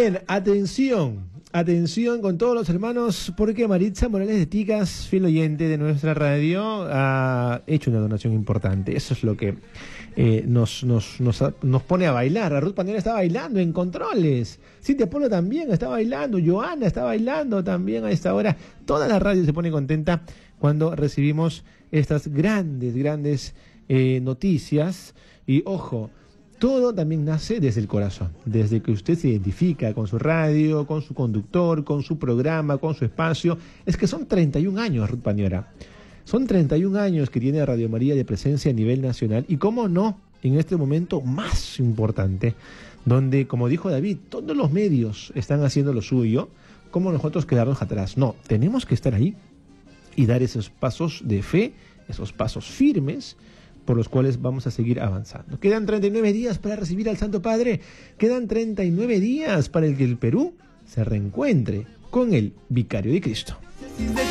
Bien, atención con todos los hermanos, porque Maritza Morales de Ticas, fiel oyente de nuestra radio, ha hecho una donación importante. Eso es lo que nos pone a bailar. Ruth Pandera está bailando en controles. Cintia Polo también está bailando. Joana está bailando también a esta hora. Toda la radio se pone contenta cuando recibimos estas grandes noticias. Y ojo, todo también nace desde el corazón, desde que usted se identifica con su radio, con su conductor, con su programa, con su espacio. Es que son 31 años, Ruth Pandera. Son 31 años que tiene Radio María de presencia a nivel nacional y, cómo no, en este momento más importante, donde, como dijo David, todos los medios están haciendo lo suyo, ¿cómo nosotros quedarnos atrás? No, tenemos que estar ahí y dar esos pasos de fe, esos pasos firmes, por los cuales vamos a seguir avanzando. Quedan 39 días para recibir al Santo Padre. Quedan 39 días para que el Perú se reencuentre con el Vicario de Cristo.